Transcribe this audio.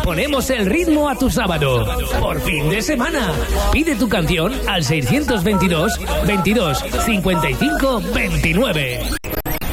ponemos el ritmo a tu sábado. Por fin de semana. Pide tu canción al 622 22 55 29.